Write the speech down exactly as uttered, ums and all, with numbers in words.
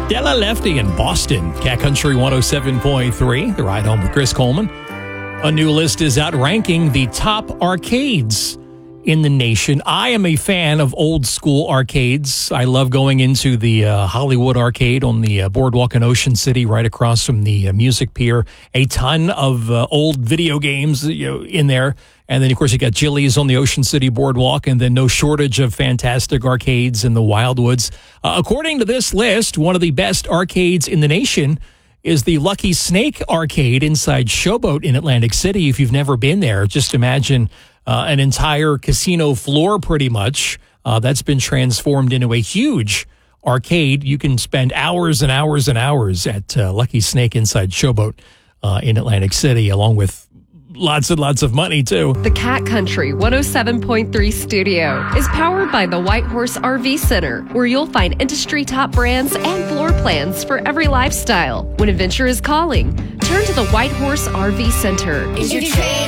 Della Lefty in Boston, Cat Country one oh seven point three, the ride home with Chris Coleman. A new list is out ranking the top arcades in the nation. I am a fan of old school arcades. I love going into the uh, Hollywood Arcade on the uh, boardwalk in Ocean City, right across from the uh, Music Pier. A ton of uh, old video games, you know, in there. And then, of course, you got Jilly's on the Ocean City Boardwalk, and then no shortage of fantastic arcades in the Wildwoods. Uh, according to this list, one of the best arcades in the nation is the Lucky Snake Arcade inside Showboat in Atlantic City. If you've never been there, just imagine uh, an entire casino floor pretty much uh, that's been transformed into a huge arcade. You can spend hours and hours and hours at uh, Lucky Snake inside Showboat uh, in Atlantic City, along with lots and lots of money, too. The Cat Country one oh seven point three studio is powered by the White Horse R V Center, where you'll find industry top brands and floor plans for every lifestyle. When adventure is calling, turn to the White Horse R V Center. Is your trade